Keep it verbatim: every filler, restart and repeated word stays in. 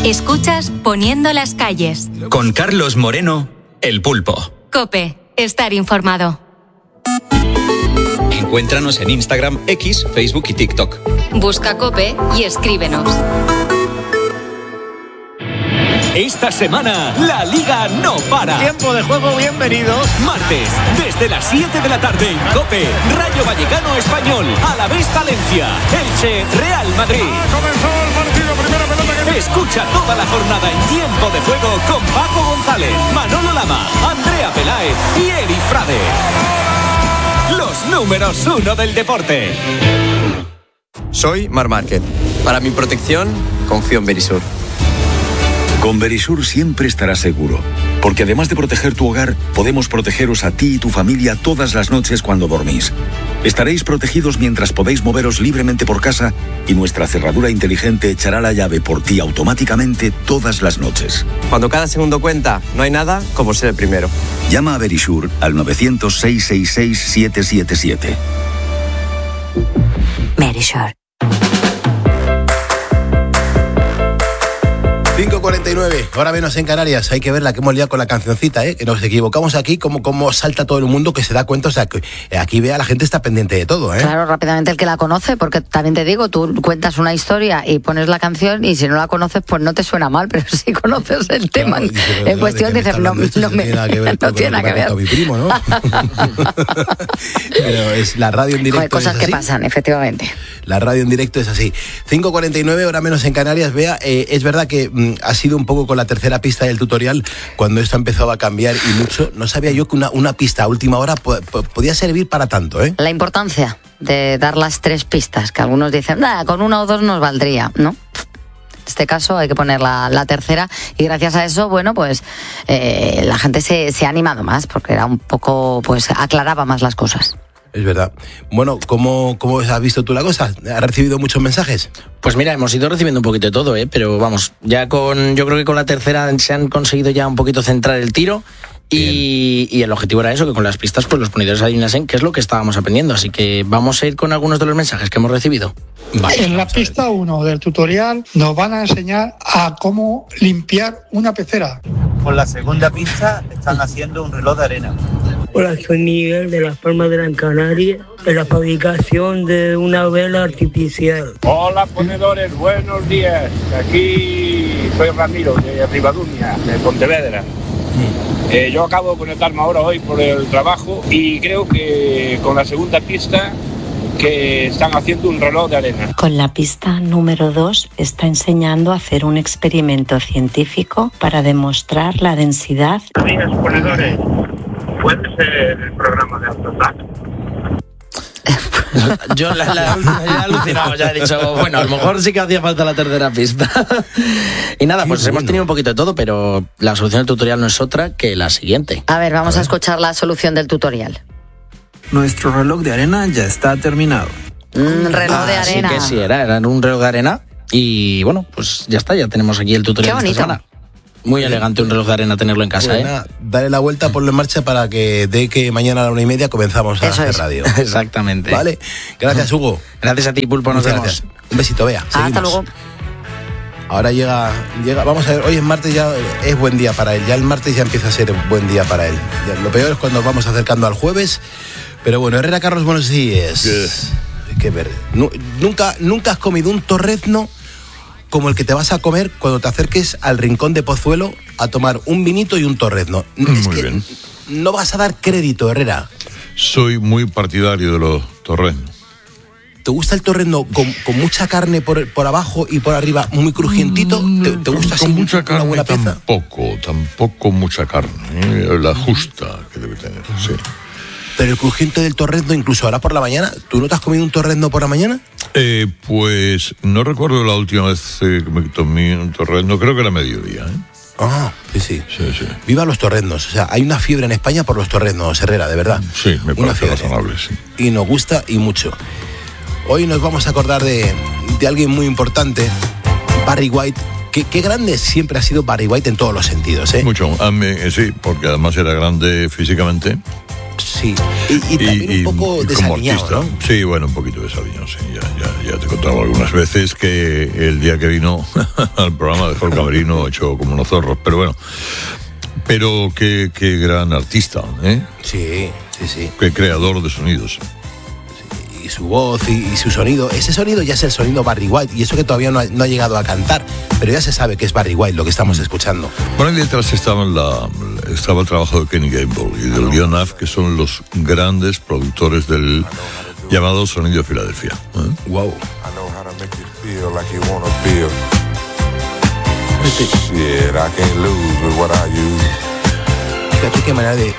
Escuchas Poniendo las calles. Con Carlos Moreno, El Pulpo. COPE. Estar informado. Encuéntranos en Instagram, X, Facebook y TikTok. Busca COPE y escríbenos. Esta semana, la Liga no para. Tiempo de juego, bienvenidos. Martes, desde las siete de la tarde en COPE, Rayo Vallecano Español, Alavés Valencia, Elche, Real Madrid. Ha comenzado el partido, primera pelota que... Escucha toda la jornada en Tiempo de Juego con Paco González, Manolo Lama, Andrea Peláez y Eri Frade. Los números uno del deporte. Soy Mar Márquez. Para mi protección, confío en Verisur. Con Verisur siempre estarás seguro, porque además de proteger tu hogar, podemos protegeros a ti y tu familia todas las noches cuando dormís. Estaréis protegidos mientras podéis moveros libremente por casa y nuestra cerradura inteligente echará la llave por ti automáticamente todas las noches. Cuando cada segundo cuenta, no hay nada como ser el primero. Llama a Verisur al nueve cero cero, seis seis seis, siete siete siete. Verisur. cinco cuarenta y nueve, hora menos en Canarias. Hay que ver la que hemos liado con la cancioncita, ¿eh? Que nos equivocamos aquí, como, como salta todo el mundo que se da cuenta. O sea, que aquí vea, la gente está pendiente de todo, ¿eh? Claro, rápidamente el que la conoce, porque también te digo, tú cuentas una historia y pones la canción y si no la conoces, pues no te suena mal, pero si conoces el tema claro, dice, en cuestión, dices, no, no, no me, no tiene nada que ver. Con mi primo, ¿no? Pero es la radio en directo. Joder, cosas que pasan, efectivamente. La radio en directo es así. cinco cuarenta y nueve, hora menos en Canarias. Vea, eh, es verdad que mm, ha sido un poco con la tercera pista del tutorial cuando esto empezaba a cambiar y mucho. No sabía yo que una, una pista a última hora po- po- podía servir para tanto, ¿eh? La importancia de dar las tres pistas, que algunos dicen, nada, con una o dos nos valdría, ¿no? En este caso hay que poner la, la tercera y gracias a eso, bueno, pues eh, la gente se, se ha animado más porque era un poco, pues aclaraba más las cosas. Es verdad. Bueno, ¿cómo, ¿cómo has visto tú la cosa? ¿Has recibido muchos mensajes? Pues mira, hemos ido recibiendo un poquito de todo, ¿eh? Pero vamos, ya con, yo creo que con la tercera se han conseguido ya un poquito centrar el tiro y, y el objetivo era eso, que con las pistas pues los ponedores adivinasen qué es lo que estábamos aprendiendo. Así que vamos a ir con algunos de los mensajes que hemos recibido. Vale, en la pista uno del tutorial nos van a enseñar a cómo limpiar una pecera. Con la segunda pista están haciendo un reloj de arena. Hola, soy Miguel de Las Palmas de Gran Canaria, en la fabricación de una vela artificial. Hola, ponedores, buenos días. Aquí soy Ramiro de Ribadumia, de Pontevedra. Eh, yo acabo de conectarme ahora hoy por el trabajo y creo que con la segunda pista que están haciendo un reloj de arena. Con la pista número dos está enseñando a hacer un experimento científico para demostrar la densidad. Amigas ponedores, ¿puede ser el programa de AutoTAC? Yo la, la, la, ya he alucinado, ya he dicho, bueno, a lo mejor sí que hacía falta la tercera pista. Y nada, pues bueno, hemos tenido un poquito de todo, pero la solución del tutorial no es otra que la siguiente. A ver, vamos a, a escuchar la solución del tutorial. Nuestro reloj de arena ya está terminado. Mm, reloj ah, de arena. Sí que sí, era, era un reloj de arena. Y bueno, pues ya está, ya tenemos aquí el tutorial. Qué bonito. De esta semana. Muy elegante un reloj de arena tenerlo en casa, bueno, ¿eh? Nada, dale la vuelta, ponlo en marcha para que de que mañana a la una y media comenzamos a Eso hacer es. radio. Exactamente. Vale, gracias Hugo. Gracias a ti, Pulpo, nos Muchas vemos. Gracias. Un besito, Bea. Ah, hasta luego. Ahora llega, llega, vamos a ver, hoy es martes, ya es buen día para él, ya el martes ya empieza a ser buen día para él. Ya, lo peor es cuando vamos acercando al jueves, pero bueno, Herrera Carlos, buenos días. Yes. Hay que ver, nunca, nunca has comido un torrezno como el que te vas a comer cuando te acerques al rincón de Pozuelo a tomar un vinito y un torrezno. Muy es que bien. No vas a dar crédito, Herrera. Soy muy partidario de los torreznos. ¿Te gusta el torrezno con, con mucha carne por, por abajo y por arriba, muy crujientito? ¿Te, te gusta con así mucha una carne? buena pieza? Tampoco, tampoco mucha carne. ¿eh? La justa que debe tener, sí. Pero el crujiente del torrezno, incluso ahora por la mañana, ¿tú no te has comido un torrezno por la mañana? Eh, pues no recuerdo la última vez eh, que me tomé un torrezno, creo que era mediodía, ¿eh? Ah, sí, sí. Sí, sí. Viva los torreznos. O sea, hay una fiebre en España por los torreznos, Herrera, de verdad. Sí, me una parece fiebre. razonable, sí. Y nos gusta y mucho. Hoy nos vamos a acordar de, de alguien muy importante, Barry White. Qué, qué grande siempre ha sido Barry White en todos los sentidos, ¿eh? Mucho, a mí, sí, porque además era grande físicamente. Sí, y, y también y, un poco y desaliñado, como artista. ¿no? Sí, bueno, un poquito desaliñado, sí. Ya, ya, ya te he contado algunas veces que el día que vino al programa dejó el camerino hecho como unos zorros, pero bueno. Pero qué, qué gran artista, ¿eh? Sí, sí, sí. Qué creador de sonidos. Y su voz y, y su sonido. Ese sonido ya es el sonido Barry White, y eso que todavía no ha, no ha llegado a cantar, pero ya se sabe que es Barry White lo que estamos escuchando. Bueno, y detrás estaba, la, estaba el trabajo de Kenny Gamble y del Leon Huff, que son los grandes productores del llamado sonido de Filadelfia. ¿eh? Wow. Fíjate qué manera de,